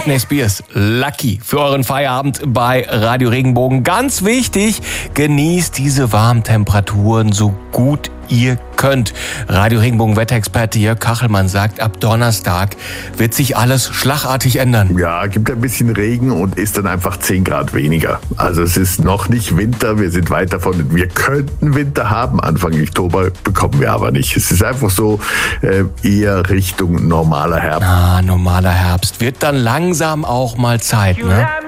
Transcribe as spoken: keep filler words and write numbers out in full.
Britney Spears, Lucky, für euren Feierabend bei Radio Regenbogen. Ganz wichtig, genießt diese warmen Temperaturen so gut ihr könnt. Radio Regenbogen Wetterexperte Jörg Kachelmann sagt, ab Donnerstag wird sich alles schlagartig ändern. Ja, gibt ein bisschen Regen und ist dann einfach zehn Grad weniger. Also es ist noch nicht Winter, wir sind weit davon. Wir könnten Winter haben, Anfang Oktober bekommen wir aber nicht. Es ist einfach so äh, eher Richtung normaler Herbst. Ah, normaler Herbst. Wird dann langsam auch mal Zeit, ne?